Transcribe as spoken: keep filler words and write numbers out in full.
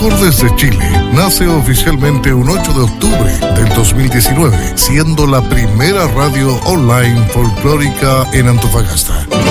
Acordes de Chile nace oficialmente un ocho de octubre del dos mil diecinueve, siendo la primera radio online folclórica en Antofagasta.